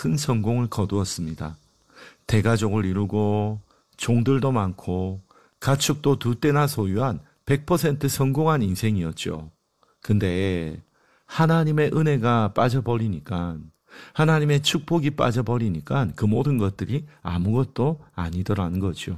큰 성공을 거두었습니다. 대가족을 이루고 종들도 많고 가축도 2떼나 소유한 100% 성공한 인생이었죠. 근데 하나님의 은혜가 빠져버리니까, 하나님의 축복이 빠져버리니까 그 모든 것들이 아무것도 아니더라는 거죠.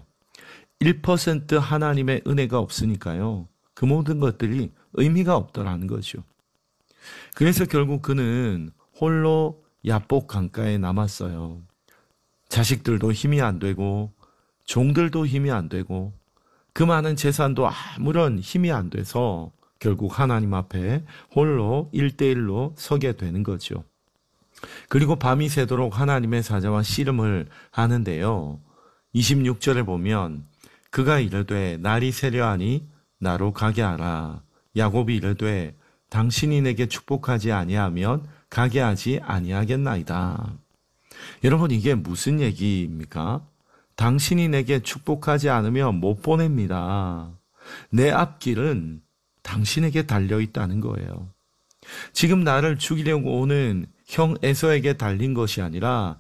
1% 하나님의 은혜가 없으니까요, 그 모든 것들이 의미가 없더라는 거죠. 그래서 결국 그는 홀로 야복 강가에 남았어요. 자식들도 힘이 안 되고 종들도 힘이 안 되고 그 많은 재산도 아무런 힘이 안 돼서 결국 하나님 앞에 홀로 1대1로 서게 되는 거죠. 그리고 밤이 새도록 하나님의 사자와 씨름을 하는데요. 26절에 보면 그가 이르되 날이 새려하니 나로 가게 하라. 야곱이 이르되 당신이 내게 축복하지 아니하면 가게 하지 아니하겠나이다. 여러분, 이게 무슨 얘기입니까? 당신이 내게 축복하지 않으면 못 보냅니다. 내 앞길은 당신에게 달려있다는 거예요. 지금 나를 죽이려고 오는 형 에서에게 달린 것이 아니라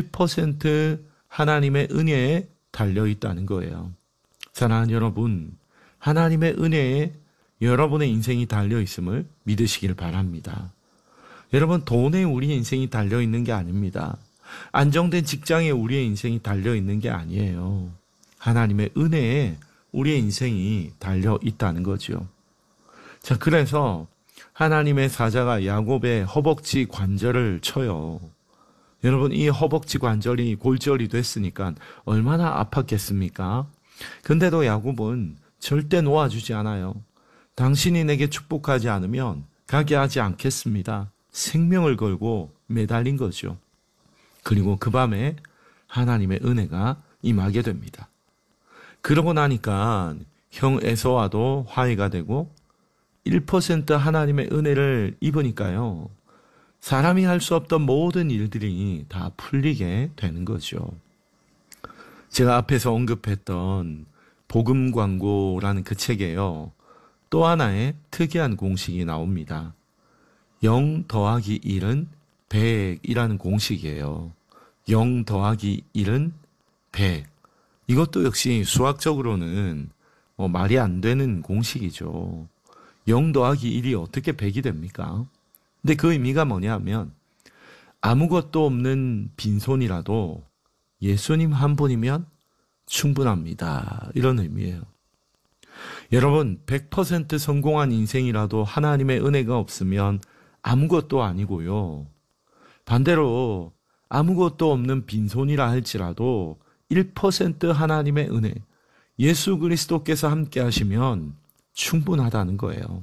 1% 하나님의 은혜에 달려있다는 거예요. 사랑하는 여러분, 하나님의 은혜에 여러분의 인생이 달려있음을 믿으시길 바랍니다. 여러분, 돈에 우리 인생이 달려있는 게 아닙니다. 안정된 직장에 우리의 인생이 달려있는 게 아니에요. 하나님의 은혜에 우리의 인생이 달려있다는 거죠. 자, 그래서 하나님의 사자가 야곱의 허벅지 관절을 쳐요. 여러분, 이 허벅지 관절이 골절이 됐으니까 얼마나 아팠겠습니까? 근데도 야곱은 절대 놓아주지 않아요. 당신이 내게 축복하지 않으면 가게 하지 않겠습니다. 생명을 걸고 매달린 거죠. 그리고 그 밤에 하나님의 은혜가 임하게 됩니다. 그러고 나니까 형 에서와도 화해가 되고 1% 하나님의 은혜를 입으니까요, 사람이 할 수 없던 모든 일들이 다 풀리게 되는 거죠. 제가 앞에서 언급했던 복음 광고라는 그 책에요, 또 하나의 특이한 공식이 나옵니다. 0 더하기 1은 100이라는 공식이에요. 0 더하기 1은 100. 이것도 역시 수학적으로는 말이 안 되는 공식이죠. 0 더하기 1이 어떻게 100이 됩니까? 근데 그 의미가 뭐냐면 아무것도 없는 빈손이라도 예수님 한 분이면 충분합니다. 이런 의미예요. 여러분, 100% 성공한 인생이라도 하나님의 은혜가 없으면 아무것도 아니고요. 반대로 아무것도 없는 빈손이라 할지라도 1% 하나님의 은혜, 예수 그리스도께서 함께 하시면 충분하다는 거예요.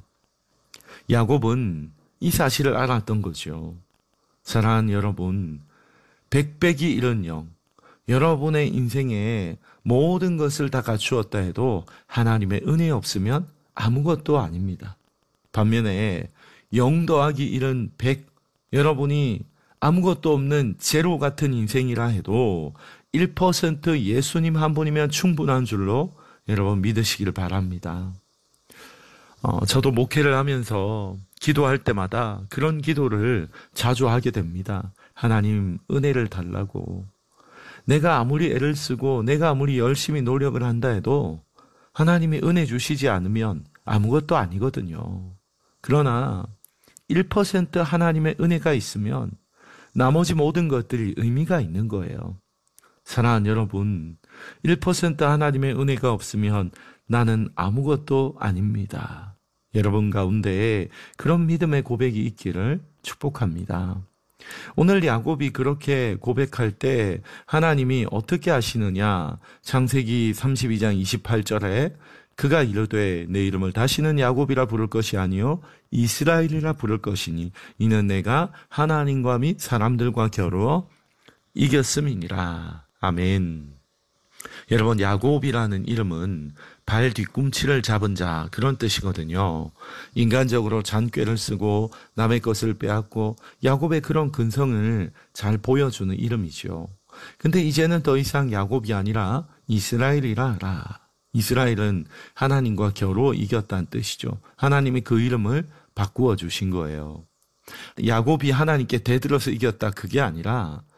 야곱은 이 사실을 알았던 거죠. 사랑하는 여러분, 100백이 이른 영, 여러분의 인생에 모든 것을 다 갖추었다 해도 하나님의 은혜 없으면 아무것도 아닙니다. 반면에 0 더하기 1은 100, 여러분이 아무것도 없는 제로 같은 인생이라 해도 1% 예수님 한 분이면 충분한 줄로 여러분 믿으시길 바랍니다. 저도 목회를 하면서 기도할 때마다 그런 기도를 자주 하게 됩니다. 하나님, 은혜를 달라고. 내가 아무리 애를 쓰고 내가 아무리 열심히 노력을 한다 해도 하나님이 은혜 주시지 않으면 아무것도 아니거든요. 그러나 1% 하나님의 은혜가 있으면 나머지 모든 것들이 의미가 있는 거예요. 사랑하는 여러분, 1% 하나님의 은혜가 없으면 나는 아무것도 아닙니다. 여러분 가운데에 그런 믿음의 고백이 있기를 축복합니다. 오늘 야곱이 그렇게 고백할 때 하나님이 어떻게 하시느냐? 창세기 32장 28절에 그가 이르되 내 이름을 다시는 야곱이라 부를 것이 아니요 이스라엘이라 부를 것이니 이는 내가 하나님과 및 사람들과 겨루어 이겼음이니라. 아멘. 여러분, 야곱이라는 이름은 발 뒤꿈치를 잡은 자, 그런 뜻이거든요. 인간적으로 잔꾀를 쓰고 남의 것을 빼앗고 야곱의 그런 근성을 잘 보여주는 이름이죠. 근데 이제는 더 이상 야곱이 아니라 이스라엘이라 하라. 이스라엘은 하나님과 겨루 이겼다는 뜻이죠. 하나님이 그 이름을 바꾸어 주신 거예요. 야곱이 하나님께 대들어서 이겼다, 그게 아니라